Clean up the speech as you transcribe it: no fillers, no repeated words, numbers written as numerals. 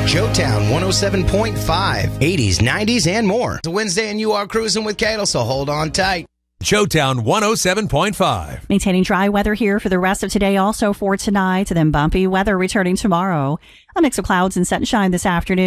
Joetown 107.5, 80s, 90s, and more. It's a Wednesday and you are cruising with Cadel, so hold on tight. Joetown 107.5. Maintaining dry weather here for the rest of today, also for tonight, and then bumpy weather returning tomorrow. A mix of clouds and sunshine this afternoon.